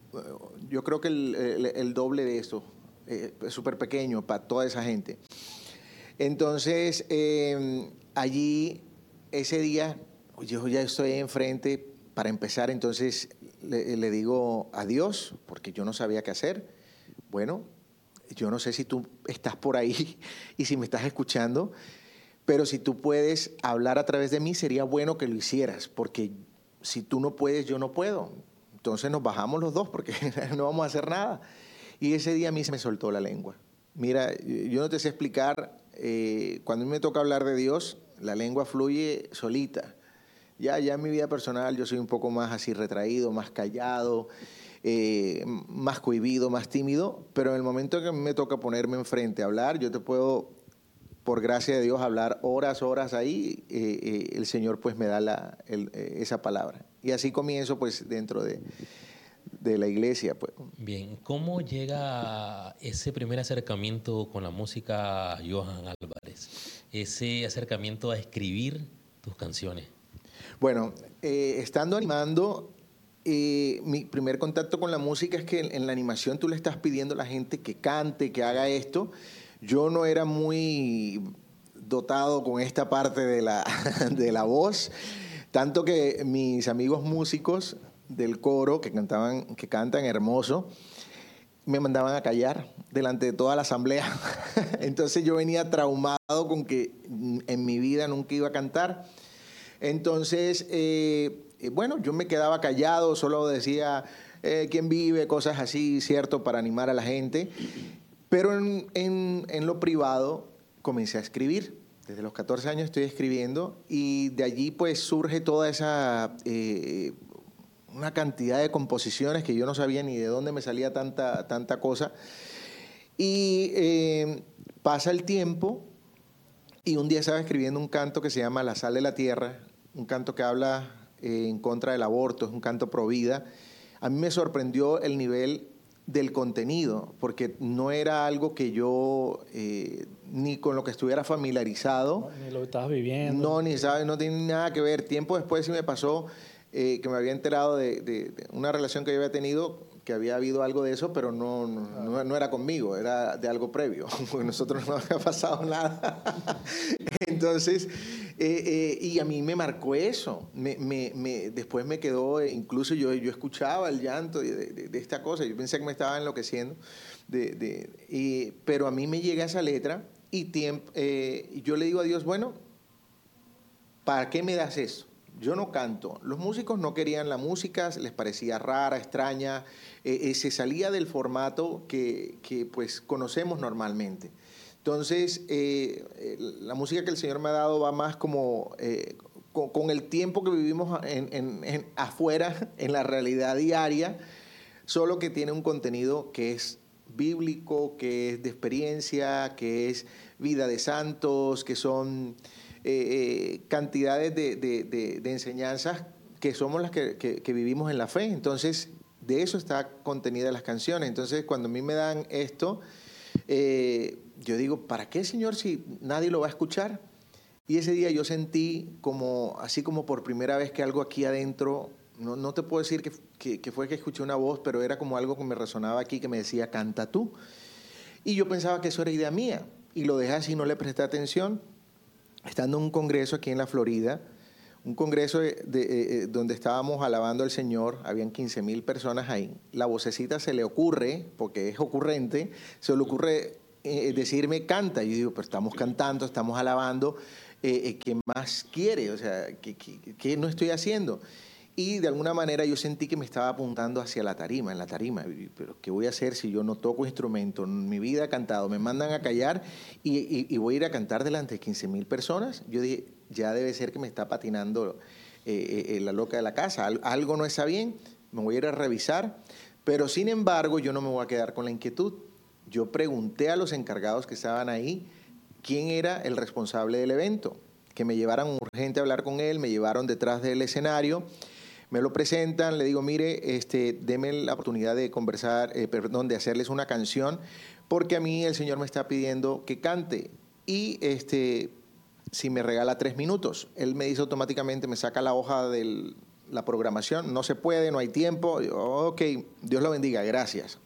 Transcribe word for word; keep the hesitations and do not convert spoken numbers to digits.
yo creo que el, el, el doble de eso, eh, es súper pequeño para toda esa gente. Entonces, eh, allí, ese día, yo ya estoy enfrente para empezar, entonces le, le digo adiós, porque yo no sabía qué hacer. Bueno, yo no sé si tú estás por ahí y si me estás escuchando, pero si tú puedes hablar a través de mí, sería bueno que lo hicieras, porque si tú no puedes, yo no puedo. Entonces nos bajamos los dos, porque no vamos a hacer nada. Y ese día a mí se me soltó la lengua. Mira, yo no te sé explicar, eh, cuando a mí me toca hablar de Dios, la lengua fluye solita. Ya, ya en mi vida personal yo soy un poco más así retraído, más callado, eh, más cohibido, más tímido, pero en el momento que a mí me toca ponerme enfrente a hablar, yo te puedo, por gracia de Dios, hablar horas, horas ahí, eh, eh, el Señor pues me da la, el, eh, esa palabra. Y así comienzo pues dentro de, de la iglesia. Pues. Bien, ¿cómo llega ese primer acercamiento con la música, Johan Álvarez? Ese acercamiento a escribir tus canciones. Bueno, eh, estando animando, eh, mi primer contacto con la música es que en, en la animación tú le estás pidiendo a la gente que cante, que haga esto. Yo no era muy dotado con esta parte de la, de la voz, tanto que mis amigos músicos del coro que cantaban, que cantan hermoso, me mandaban a callar delante de toda la asamblea. Entonces yo venía traumado con que en mi vida nunca iba a cantar. Entonces, eh, bueno, yo me quedaba callado, solo decía eh, quién vive, cosas así, cierto, para animar a la gente. Pero en, en, en lo privado comencé a escribir. Desde los catorce años estoy escribiendo y de allí pues surge toda esa, eh, una cantidad de composiciones que yo no sabía ni de dónde me salía tanta, tanta cosa. Y eh, pasa el tiempo y un día estaba escribiendo un canto que se llama La sal de la tierra, un canto que habla eh, en contra del aborto, es un canto pro vida. A mí me sorprendió el nivel del contenido, porque no era algo que yo, eh, ni con lo que estuviera familiarizado. No, ni lo estabas viviendo. No, ni sabes, no tiene nada que ver. Tiempo después sí me pasó eh, que me había enterado de, de, de una relación que yo había tenido, que había habido algo de eso, pero no, no, no, no era conmigo, era de algo previo, porque nosotros no había pasado nada. Entonces, eh, eh, y a mí me marcó eso, me, me, me, después me quedó, incluso yo, yo escuchaba el llanto de, de, de esta cosa, yo pensé que me estaba enloqueciendo, de, de, y, pero a mí me llega esa letra y tiempo, eh, yo le digo a Dios, bueno, ¿para qué me das eso? Yo no canto. Los músicos no querían la música, les parecía rara, extraña, eh, eh, se salía del formato que, que pues conocemos normalmente. Entonces, eh, eh, la música que el Señor me ha dado va más como eh, con, con el tiempo que vivimos en, en, en, afuera, en la realidad diaria, solo que tiene un contenido que es bíblico, que es de experiencia, que es vida de santos, que son eh, eh, cantidades de, de, de, de enseñanzas que somos las que, que, que vivimos en la fe. Entonces, de eso está contenida las canciones. Entonces, cuando a mí me dan esto, eh, yo digo, ¿para qué, Señor, si nadie lo va a escuchar? Y ese día yo sentí como, así como por primera vez que algo aquí adentro, no, no te puedo decir que, que, que fue que escuché una voz, pero era como algo que me resonaba aquí, que me decía, canta tú. Y yo pensaba que eso era idea mía, y lo dejé así, no le presté atención. Estando en un congreso aquí en la Florida, un congreso de, de, de, donde estábamos alabando al Señor, habían quince mil personas ahí, la vocecita se le ocurre, porque es ocurrente, se le ocurre eh, decirme canta, y yo digo, pero estamos cantando, estamos alabando, eh, eh, ¿qué más quiere? O sea, ¿qué, qué, qué no estoy haciendo? Y de alguna manera yo sentí que me estaba apuntando hacia la tarima, en la tarima. Pero ¿qué voy a hacer si yo no toco instrumento? En mi vida he cantado, me mandan a callar y, y, y voy a ir a cantar delante de quince mil personas. Yo dije, ya debe ser que me está patinando eh, eh, la loca de la casa. Algo no está bien, me voy a ir a revisar. Pero sin embargo, yo no me voy a quedar con la inquietud. Yo pregunté a los encargados que estaban ahí quién era el responsable del evento. Que me llevaran urgente a hablar con él, me llevaron detrás del escenario. Me lo presentan, le digo, mire, este, deme la oportunidad de conversar, eh, perdón, de hacerles una canción, porque a mí el Señor me está pidiendo que cante. Y este, si me regala tres minutos, él me dice automáticamente, me saca la hoja del, la programación, no se puede, no hay tiempo. Yo, ok, Dios lo bendiga, gracias.